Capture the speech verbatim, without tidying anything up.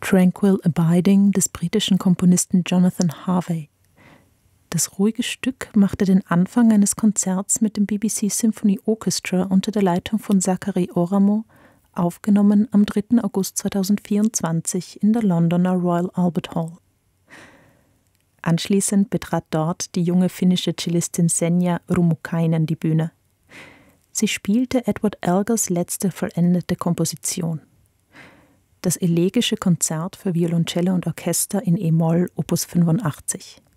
Tranquil Abiding des britischen Komponisten Jonathan Harvey. Das ruhige Stück machte den Anfang eines Konzerts mit dem B B C Symphony Orchestra unter der Leitung von Zachary Oramo, aufgenommen am dritten August zweitausendvierundzwanzig in der Londoner Royal Albert Hall. Anschließend betrat dort die junge finnische Cellistin Senja Rummukainen die Bühne. Sie spielte Edward Elgars letzte vollendete Komposition. Das elegische Konzert für Violoncello und Orchester in E-Moll Opus fünfundachtzig.